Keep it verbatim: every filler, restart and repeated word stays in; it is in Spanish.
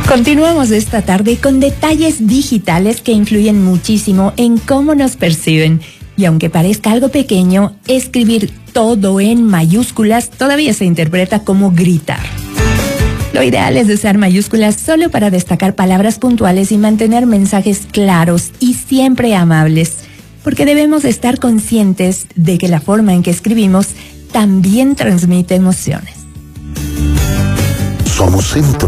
Continuamos esta tarde con detalles digitales que influyen muchísimo en cómo nos perciben. Y aunque parezca algo pequeño, escribir todo en mayúsculas todavía se interpreta como gritar. Lo ideal es usar mayúsculas solo para destacar palabras puntuales y mantener mensajes claros y siempre amables, porque debemos estar conscientes de que la forma en que escribimos también transmite emociones. Somos Centro.